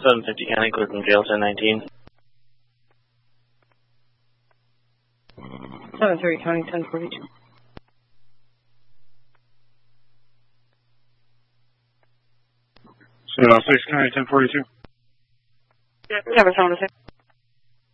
750 County, clear from jail 1019. 730 County, 1042. 6 County, 1042. Yeah, 776.